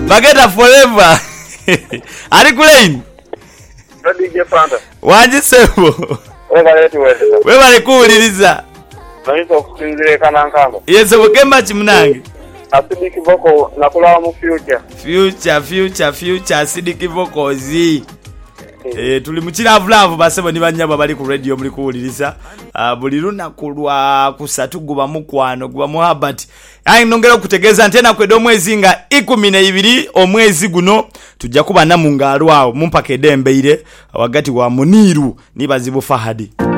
Bageta forever. Ali kulaini. DJ Panda. Wanji sebo. Wewe bali kuuliriza. Naizo kusinzire kana nkango. Yese bukemba chimunange. Acidic vocal nakulawa mu Future Acidic vocals. Tuli mukiravulavu basebo ni banyaba bali ku radio muri kuuliriza. Buli lunaku lwa kusatu guba mukwano guba muhabati. Ayi nongera okutegeeza ntena kwedo omwezi nga 12 omwezi guno tujja kuba namungalwawo mumpaka edembeire wagati wa Muniru ni Bazibu Fahadi.